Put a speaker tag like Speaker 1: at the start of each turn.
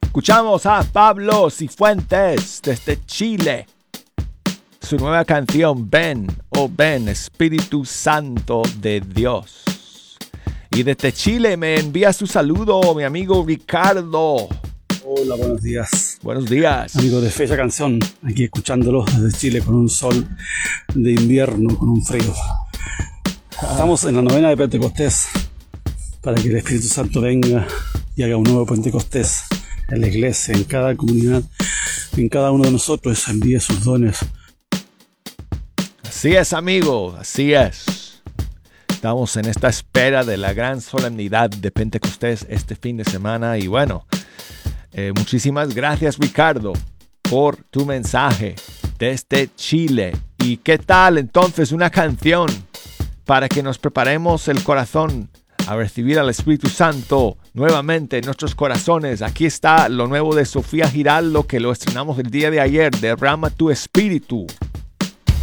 Speaker 1: Escuchamos a Pablo Cifuentes desde Chile. Su nueva canción, Ven, oh ven, Espíritu Santo de Dios. Y desde Chile me envía su saludo mi amigo Ricardo.
Speaker 2: Hola, buenos días.
Speaker 1: Buenos días.
Speaker 2: Amigo de Fecha Canción, aquí escuchándolo desde Chile con un sol de invierno, con un frío. Estamos en la novena de Pentecostés, para que el Espíritu Santo venga y haga un nuevo Pentecostés en la iglesia, en cada comunidad, en cada uno de nosotros, envíe sus dones.
Speaker 1: Así es, amigo, así es. Estamos en esta espera de la gran solemnidad de Pentecostés este fin de semana y bueno, muchísimas gracias Ricardo por tu mensaje desde Chile. ¿Y qué tal entonces una canción para que nos preparemos el corazón a recibir al Espíritu Santo nuevamente en nuestros corazones? Aquí está lo nuevo de Sofía Giraldo, que lo estrenamos el día de ayer, Derrama tu Espíritu.